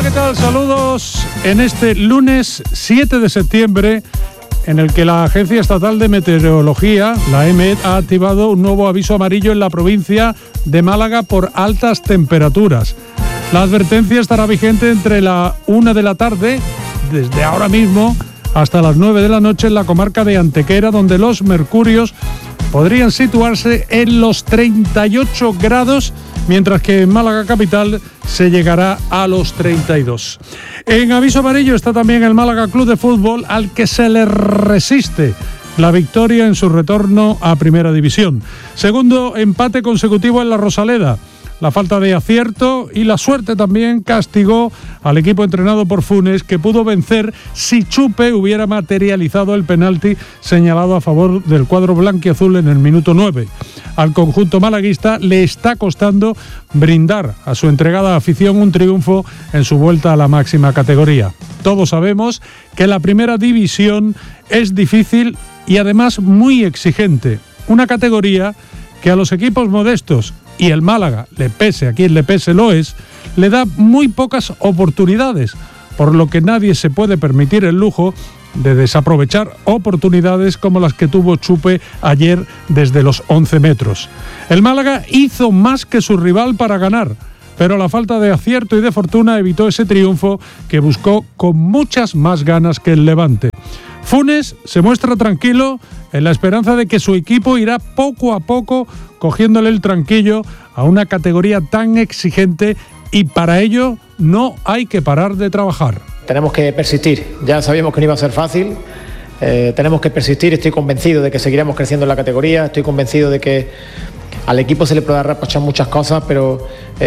Hola, ¿qué tal? Saludos en este lunes 7 de septiembre, en el que la Agencia Estatal de Meteorología, la EMET, ha activado un nuevo aviso amarillo en la provincia de Málaga por altas temperaturas. La advertencia estará vigente entre la 1 de la tarde, desde ahora mismo, hasta las 9 de la noche en la comarca de Antequera, donde los mercurios podrían situarse en los 38 grados, mientras que en Málaga capital se llegará a los 32. En aviso amarillo está también el Málaga Club de Fútbol, al que se le resiste la victoria en su retorno a Primera División. Segundo empate consecutivo en la Rosaleda. La falta de acierto y la suerte también castigó al equipo entrenado por Funes, que pudo vencer si Chupe hubiera materializado el penalti señalado a favor del cuadro blanquiazul en el minuto 9. Al conjunto malaguista le está costando brindar a su entregada afición un triunfo en su vuelta a la máxima categoría. Todos sabemos que la Primera División es difícil y además muy exigente. Una categoría que a los equipos modestos, y el Málaga, le pese a quien le pese lo es, le da muy pocas oportunidades, por lo que nadie se puede permitir el lujo de desaprovechar oportunidades como las que tuvo Chupe ayer desde los 11 metros. El Málaga hizo más que su rival para ganar, pero la falta de acierto y de fortuna evitó ese triunfo que buscó con muchas más ganas que el Levante. Funes se muestra tranquilo en la esperanza de que su equipo irá poco a poco cogiéndole el tranquillo a una categoría tan exigente, y para ello no hay que parar de trabajar. Tenemos que persistir, ya sabíamos que no iba a ser fácil, tenemos que persistir. Estoy convencido de que seguiremos creciendo en la categoría, estoy convencido de que al equipo se le puede reprochar muchas cosas, pero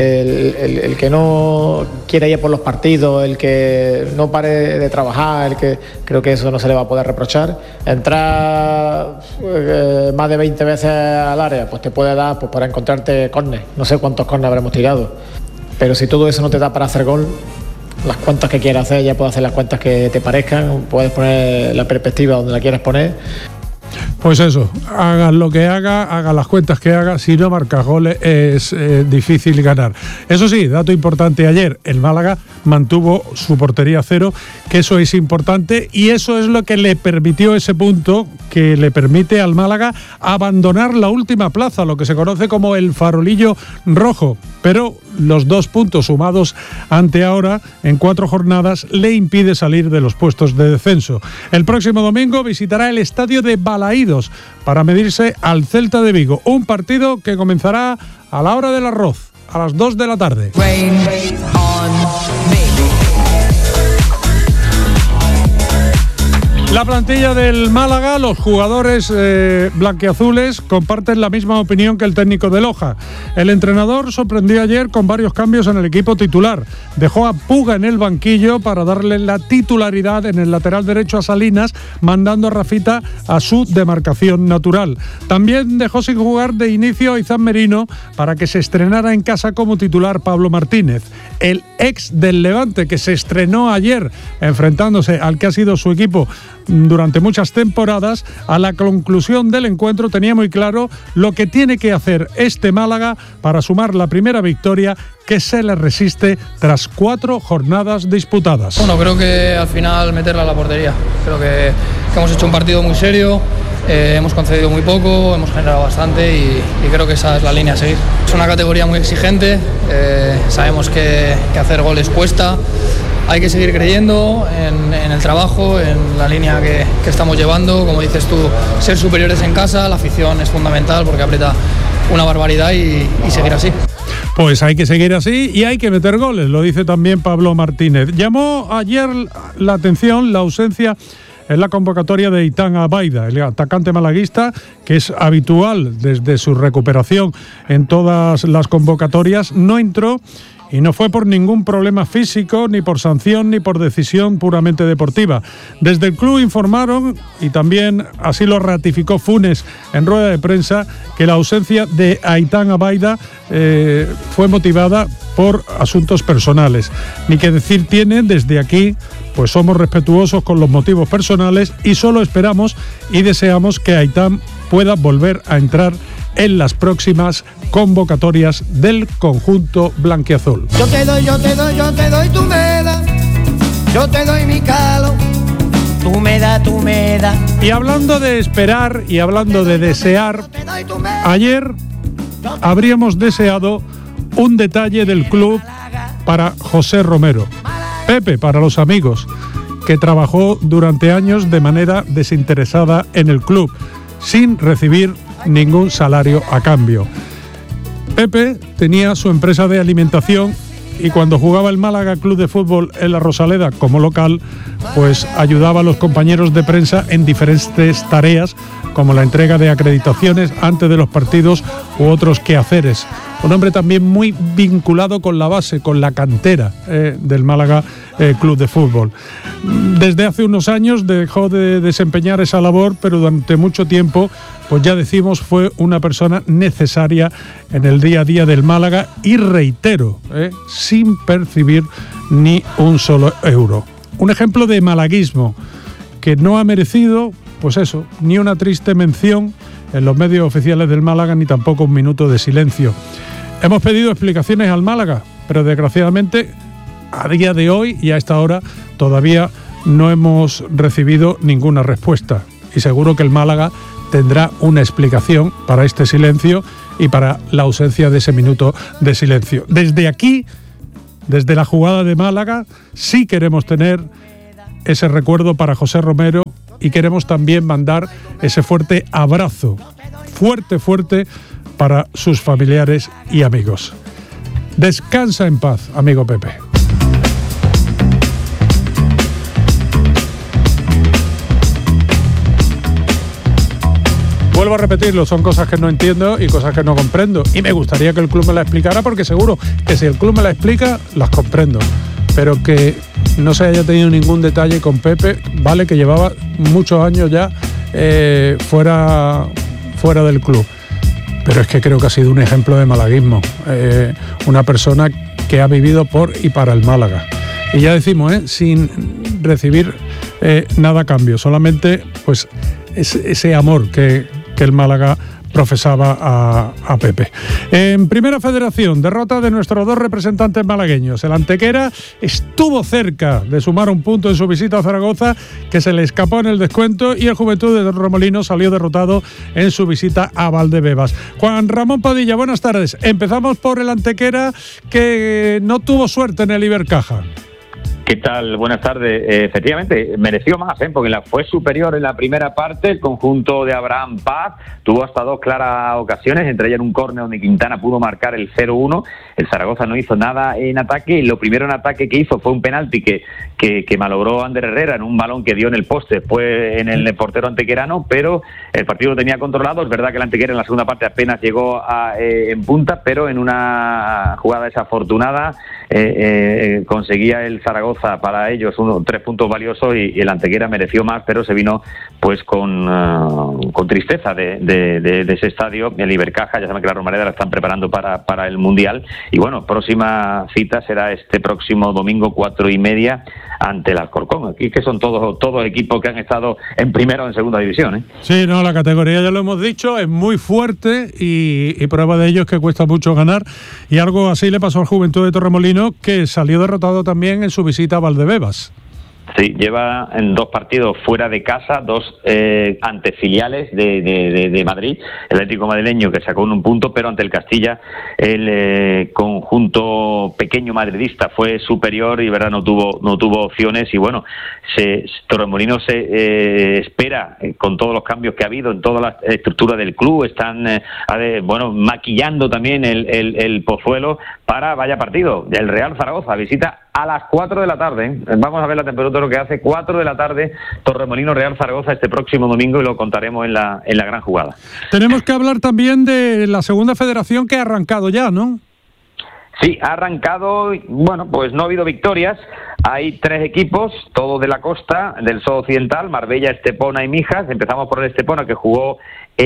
el que no quiera ir por los partidos, el que no pare de trabajar, creo que eso no se le va a poder reprochar. Entrar más de 20 veces al área, pues te puede dar pues, para encontrarte córner. No sé cuántos córner habremos tirado, pero si todo eso no te da para hacer gol, las cuentas que quieras hacer, ya puedes hacer las cuentas que te parezcan, puedes poner la perspectiva donde la quieras poner. Pues eso, hagas lo que hagas las cuentas que hagas, si no marcas goles es difícil ganar. Eso sí, dato importante ayer, el Málaga mantuvo su portería a cero, que eso es importante, y eso es lo que le permitió ese punto que le permite al Málaga abandonar la última plaza, lo que se conoce como el farolillo rojo. Pero los 2 puntos sumados ante ahora en 4 jornadas le impide salir de los puestos de descenso. El próximo domingo visitará el estadio de Balaídos para medirse al Celta de Vigo, un partido que comenzará a la hora del arroz, a las 2 de la tarde. La plantilla del Málaga, los jugadores blanquiazules comparten la misma opinión que el técnico de Loja. El entrenador sorprendió ayer con varios cambios en el equipo titular. Dejó a Puga en el banquillo para darle la titularidad en el lateral derecho a Salinas, mandando a Rafita a su demarcación natural. También dejó sin jugar de inicio a Izan Merino para que se estrenara en casa como titular Pablo Martínez, el ex del Levante, que se estrenó ayer enfrentándose al que ha sido su equipo durante muchas temporadas. A la conclusión del encuentro tenía muy claro lo que tiene que hacer este Málaga para sumar la primera victoria que se le resiste tras 4 jornadas disputadas. Bueno, creo que al final meterla a la portería. Creo que hemos hecho un partido muy serio, hemos concedido muy poco, hemos generado bastante y creo que esa es la línea a seguir. Es una categoría muy exigente, sabemos que hacer goles cuesta. Hay que seguir creyendo en el trabajo, en la línea que estamos llevando. Como dices tú, ser superiores en casa, la afición es fundamental porque aprieta una barbaridad y seguir así. Pues hay que seguir así y hay que meter goles, lo dice también Pablo Martínez. Llamó ayer la atención la ausencia en la convocatoria de Aitán Abaida, el atacante malaguista, que es habitual desde su recuperación en todas las convocatorias. No entró y no fue por ningún problema físico, ni por sanción, ni por decisión puramente deportiva. Desde el club informaron, y también así lo ratificó Funes en rueda de prensa, que la ausencia de Aitán Abaida fue motivada por asuntos personales. Ni que decir tiene, desde aquí pues somos respetuosos con los motivos personales y solo esperamos y deseamos que Aitán pueda volver a entrar en las próximas convocatorias del conjunto blanquiazul. Yo te doy, tú me das. Yo te doy mi calor, tú me das. Y hablando de esperar y hablando de desear, ayer habríamos deseado un detalle del club para José Romero. Pepe, para los amigos, que trabajó durante años de manera desinteresada en el club, sin recibir ningún salario a cambio. Pepe tenía su empresa de alimentación y cuando jugaba el Málaga Club de Fútbol en la Rosaleda como local, pues ayudaba a los compañeros de prensa en diferentes tareas, como la entrega de acreditaciones antes de los partidos u otros quehaceres. Un hombre también muy vinculado con la base, con la cantera del Málaga Club de Fútbol. Desde hace unos años dejó de desempeñar esa labor, pero durante mucho tiempo, pues ya decimos, fue una persona necesaria en el día a día del Málaga y, reitero, sin percibir ni un solo euro. Un ejemplo de malaguismo que no ha merecido, pues eso, ni una triste mención en los medios oficiales del Málaga, ni tampoco un minuto de silencio. Hemos pedido explicaciones al Málaga, pero desgraciadamente a día de hoy y a esta hora todavía no hemos recibido ninguna respuesta. Y seguro que el Málaga tendrá una explicación para este silencio y para la ausencia de ese minuto de silencio. Desde aquí, desde la jugada de Málaga, sí queremos tener ese recuerdo para José Romero y queremos también mandar ese fuerte abrazo, fuerte, para sus familiares y amigos. Descansa en paz, amigo Pepe. Vuelvo a repetirlo, son cosas que no entiendo y cosas que no comprendo. Y me gustaría que el club me la explicara, porque seguro que si el club me la explica, las comprendo. Pero que no se haya tenido ningún detalle con Pepe, vale, que llevaba muchos años ya fuera del club. Pero es que creo que ha sido un ejemplo de malaguismo. Una persona que ha vivido por y para el Málaga. Y ya decimos, sin recibir nada a cambio, solamente pues ese amor que el Málaga profesaba a Pepe. En Primera Federación, derrota de nuestros dos representantes malagueños. El Antequera estuvo cerca de sumar un punto en su visita a Zaragoza, que se le escapó en el descuento, y el Juventud de Torremolinos salió derrotado en su visita a Valdebebas. Juan Ramón Padilla, buenas tardes. Empezamos por el Antequera, que no tuvo suerte en el Ibercaja. ¿Qué tal? Buenas tardes. Efectivamente, mereció más, porque fue superior en la primera parte. El conjunto de Abraham Paz tuvo hasta dos claras ocasiones, entre ellas en un córner donde Quintana pudo marcar el 0-1. El Zaragoza no hizo nada en ataque, y lo primero en ataque que hizo fue un penalti que malogró Ander Herrera en un balón que dio en el poste, fue en el portero antequerano, pero el partido lo tenía controlado. Es verdad que el Antequera en la segunda parte apenas llegó en punta, pero en una jugada desafortunada conseguía el Zaragoza para ellos 3 puntos valiosos, y el Antequera mereció más, pero se vino pues con tristeza de ese estadio. El Ibercaja, ya saben que la Romareda la están preparando para el Mundial, y bueno, próxima cita será este próximo domingo 4:30 ante el Alcorcón. Aquí que son todos equipos que han estado en primera o en segunda división. Sí, no, la categoría, ya lo hemos dicho, es muy fuerte, y prueba de ello es que cuesta mucho ganar, y algo así le pasó al Juventud de Torremolinos, que salió derrotado también en su visita a Valdebebas. Sí, lleva en 2 partidos fuera de casa, 2 ante filiales de Madrid. El Atlético madrileño, que sacó un punto, pero ante el Castilla el conjunto pequeño madridista fue superior y verdad no tuvo opciones. Y bueno, Torremolinos se espera, con todos los cambios que ha habido en toda la estructura del club, están maquillando también el Pozuelo para vaya partido. El Real Zaragoza visita a las 4 de la tarde. Vamos a ver la temperatura que hace. 4 de la tarde, Torremolinos Real Zaragoza este próximo domingo, y lo contaremos en la gran jugada. Tenemos que hablar también de la segunda federación, que ha arrancado ya, ¿no? Sí, ha arrancado. Bueno, pues no ha habido victorias. Hay 3 equipos, todos de la costa, del Sol Occidental: Marbella, Estepona y Mijas. Empezamos por el Estepona, que jugó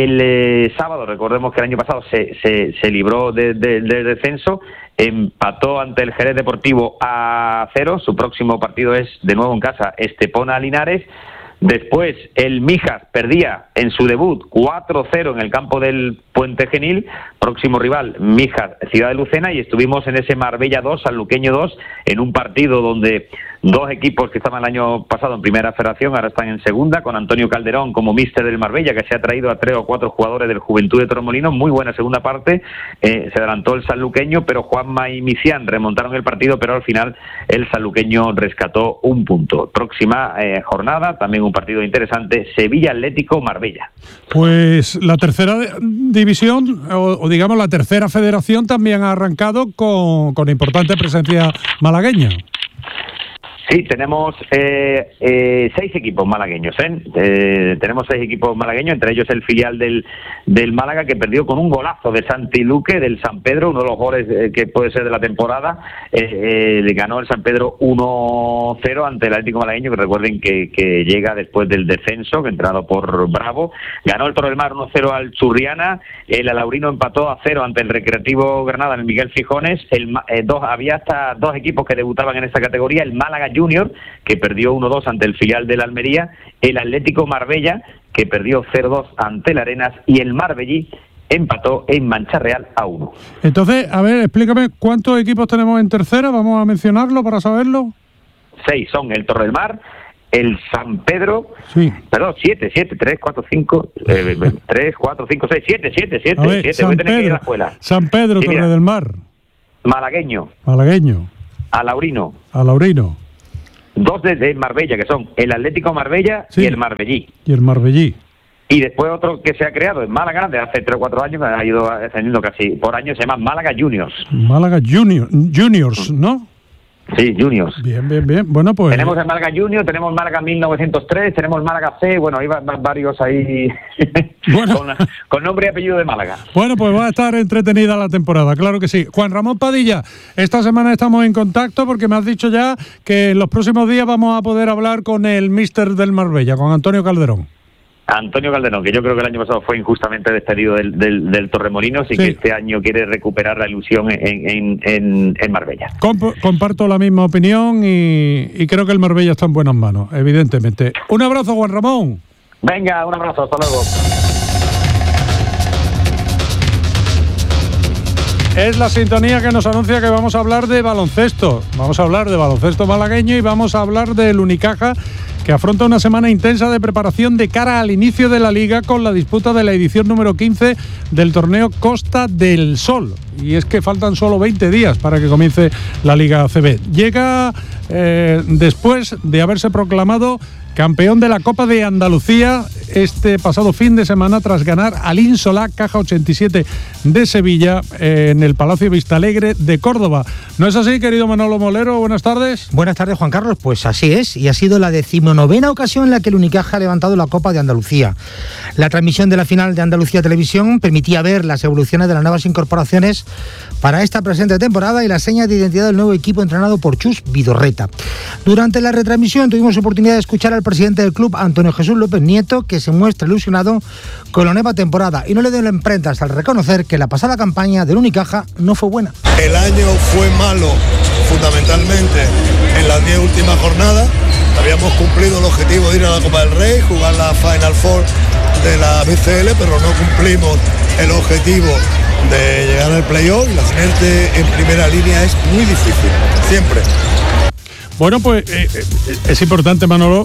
el sábado. Recordemos que el año pasado se libró del descenso. Empató ante el Jerez Deportivo a 0. Su próximo partido es de nuevo en casa, Estepona Linares. Después el Mijas perdía en su debut 4-0 en el campo del Puente Genil, próximo rival Mijas, Ciudad de Lucena, y estuvimos en ese Marbella 2, Sanluqueño 2, en un partido donde dos equipos que estaban el año pasado en primera federación ahora están en segunda, con Antonio Calderón como míster del Marbella, que se ha traído a 3 o 4 jugadores del Juventud de Torremolinos. Muy buena segunda parte, se adelantó el sanluqueño, pero Juanma y Misián remontaron el partido, pero al final el sanluqueño rescató un punto. Próxima jornada, también un partido interesante, Sevilla Atlético Marbella. Pues la tercera división, o digamos la tercera federación, también ha arrancado con importante presencia malagueña. Sí, tenemos 6 equipos malagueños, tenemos 6 equipos malagueños, entre ellos el filial del Málaga, que perdió con un golazo de Santi Luque del San Pedro, uno de los goles que puede ser de la temporada. Le ganó el San Pedro 1-0 ante el Atlético Malagueño, que recuerden que llega después del descenso, que entrado por Bravo. Ganó el Torre del Mar 1-0 al Churriana, el Alaurino empató a 0 ante el Recreativo Granada en el Miguel Fijones. Había hasta 2 equipos que debutaban en esta categoría, el Málaga Junior, que perdió 1-2 ante el filial de la Almería, el Atlético Marbella, que perdió 0-2 ante el Arenas, y el Marbellí empató en Mancha Real a 1. Entonces, a ver, explícame, ¿cuántos equipos tenemos en tercera? Vamos a mencionarlo para saberlo. 6 son el Torre del Mar, el San Pedro, sí. Perdón, 7, 3, 4, 5, 3, 4, 5, 6, 7, voy a tener que ir a la escuela. San Pedro, sí, Torre del Mar. Malagueño. Alaurino. 2 de Marbella, que son el Atlético Marbella, sí, y el Marbellí. Y después otro que se ha creado en Málaga, de hace 3 o 4 años, ha ido ascendiendo casi por año, se llama Málaga Juniors. Juniors, ¿no? Sí, Juniors. Bien. Bueno, pues... Tenemos el Málaga Junior, tenemos Málaga 1903, tenemos Málaga C, bueno, hay varios ahí bueno. con nombre y apellido de Málaga. Bueno, pues va a estar entretenida la temporada, claro que sí. Juan Ramón Padilla, esta semana estamos en contacto porque me has dicho ya que en los próximos días vamos a poder hablar con el míster del Marbella, con Antonio Calderón. Antonio Calderón, que yo creo que el año pasado fue injustamente despedido del Torremolinos y sí, que este año quiere recuperar la ilusión en Marbella. Comparto la misma opinión y creo que el Marbella está en buenas manos, evidentemente. Un abrazo, Juan Ramón. Venga, un abrazo, hasta luego. Es la sintonía que nos anuncia que vamos a hablar de baloncesto. Vamos a hablar de baloncesto malagueño y vamos a hablar del Unicaja, que afronta una semana intensa de preparación de cara al inicio de la Liga con la disputa de la edición número 15 del torneo Costa del Sol. Y es que faltan solo 20 días para que comience la Liga ACB. Llega después de haberse proclamado campeón de la Copa de Andalucía este pasado fin de semana tras ganar al Insolá Caja 87 de Sevilla en el Palacio Vistalegre de Córdoba. ¿No es así, querido Manolo Molero? Buenas tardes. Buenas tardes, Juan Carlos. Pues así es, y ha sido la 19ª ocasión en la que el Unicaja ha levantado la Copa de Andalucía. La transmisión de la final de Andalucía Televisión permitía ver las evoluciones de las nuevas incorporaciones para esta presente temporada y las señas de identidad del nuevo equipo entrenado por Chus Vidorreta. Durante la retransmisión tuvimos oportunidad de escuchar al presidente del club, Antonio Jesús López Nieto, que se muestra ilusionado con la nueva temporada y no le dio la imprenta hasta reconocer que la pasada campaña del Unicaja no fue buena. El año fue malo fundamentalmente en las 10 últimas jornadas. Habíamos cumplido el objetivo de ir a la Copa del Rey, jugar la Final Four de la BCL, pero no cumplimos el objetivo de llegar al playoff, y la tenerte en primera línea es muy difícil, siempre. Bueno, pues es importante, Manolo,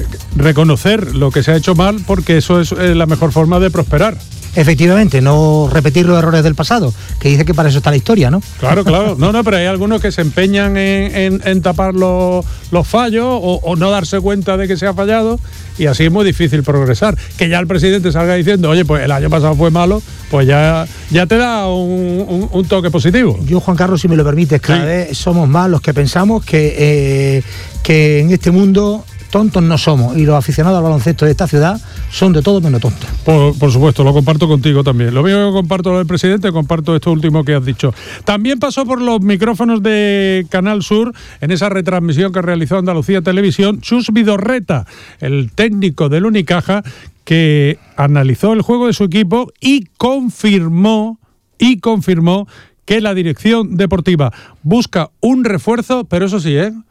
reconocer lo que se ha hecho mal, porque eso es la mejor forma de prosperar. Efectivamente, no repetir los errores del pasado, que dice que para eso está la historia, ¿no? Claro. No, pero hay algunos que se empeñan en tapar los fallos o no darse cuenta de que se ha fallado, y así es muy difícil progresar. Que ya el presidente salga diciendo, oye, pues el año pasado fue malo, pues ya te da un toque positivo. Yo, Juan Carlos, si me lo permites, cada vez somos más los que pensamos que en este mundo tontos no somos, y los aficionados al baloncesto de esta ciudad son de todo menos tontos. Por supuesto, lo comparto contigo también. Lo mismo que comparto lo del presidente, comparto esto último que has dicho. También pasó por los micrófonos de Canal Sur, en esa retransmisión que realizó Andalucía Televisión, Chus Vidorreta, el técnico del Unicaja, que analizó el juego de su equipo y confirmó que la dirección deportiva busca un refuerzo, pero eso sí,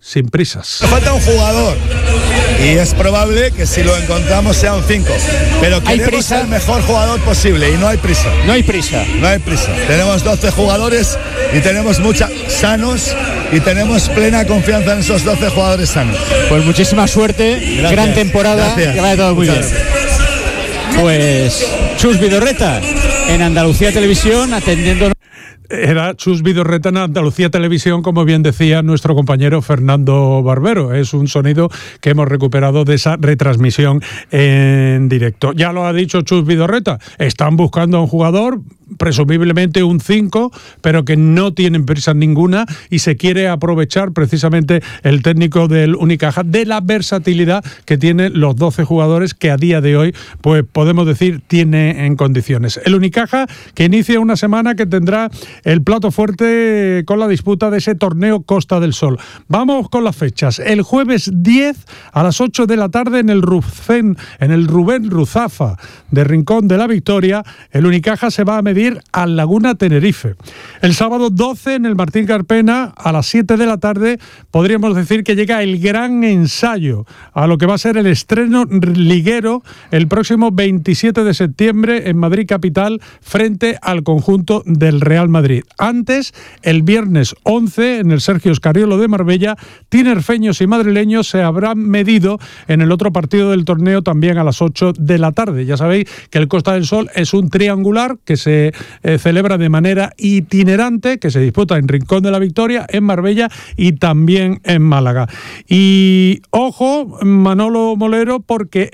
sin prisas. Nos falta un jugador y es probable que si lo encontramos sea un 5, pero queremos el mejor jugador posible y no hay prisa. No hay prisa. No hay prisa. Tenemos 12 jugadores y tenemos sanos y tenemos plena confianza en esos 12 jugadores sanos. Pues muchísima suerte, gracias. Gran temporada, gracias. Que vaya todo muy bien. Pues Chus Vidorreta en Andalucía Televisión atendiendo. Era Chus Vidorreta en Andalucía Televisión, como bien decía nuestro compañero Fernando Barbero. Es un sonido que hemos recuperado de esa retransmisión en directo. Ya lo ha dicho Chus Vidorreta, están buscando a un jugador, presumiblemente un 5, pero que no tienen prisa ninguna y se quiere aprovechar precisamente el técnico del Unicaja de la versatilidad que tienen los 12 jugadores que a día de hoy, pues podemos decir, tiene en condiciones. El Unicaja que inicia una semana que tendrá el plato fuerte con la disputa de ese torneo Costa del Sol. Vamos con las fechas. El jueves 10 a las 8 de la tarde en el Rubén Ruzafa de Rincón de la Victoria, el Unicaja se va a medir al Laguna Tenerife. El sábado 12 en el Martín Carpena a las 7 de la tarde podríamos decir que llega el gran ensayo a lo que va a ser el estreno liguero el próximo 27 de septiembre en Madrid capital frente al conjunto del Real Madrid. Antes, el viernes 11 en el Sergio Escariolo de Marbella, tinerfeños y madrileños se habrán medido en el otro partido del torneo también a las 8 de la tarde. Ya sabéis que el Costa del Sol es un triangular que se celebra de manera itinerante, que se disputa en Rincón de la Victoria, en Marbella y también en Málaga. Y ojo, Manolo Molero, porque